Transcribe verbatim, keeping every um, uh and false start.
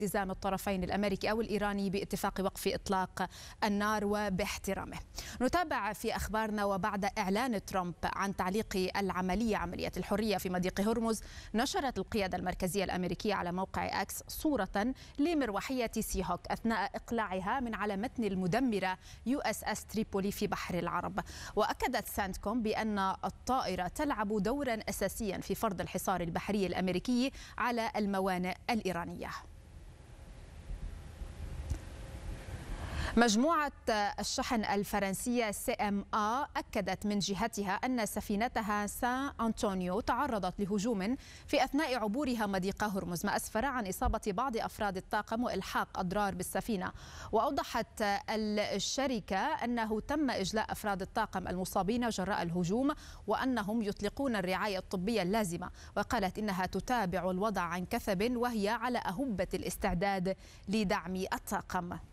التزام الطرفين الأمريكي أو الإيراني باتفاق وقف إطلاق النار وباحترامه. نتابع في أخبارنا. وبعد إعلان ترامب عن تعليق العملية عملية الحرية في مضيق هرمز، نشرت القيادة المركزية الأمريكية على موقع أكس صورة لمروحية سي هوك أثناء إقلاعها من على متن المدمرة يو اس اس تريبولي في بحر العرب. وأكدت ساندكوم بأن الطائرة تلعب دورا أساسيا في فرض الحصار البحري الأمريكي على الموانئ الإيرانية. مجموعة الشحن الفرنسية سي ام إيه أكدت من جهتها أن سفينتها سان أنطونيو تعرضت لهجوم في أثناء عبورها مضيق هرمز، ما أسفر عن إصابة بعض أفراد الطاقم وإلحاق أضرار بالسفينة. وأوضحت الشركة أنه تم إجلاء أفراد الطاقم المصابين جراء الهجوم وأنهم يطلقون الرعاية الطبية اللازمة. وقالت إنها تتابع الوضع عن كثب وهي على أهبة الاستعداد لدعم الطاقم.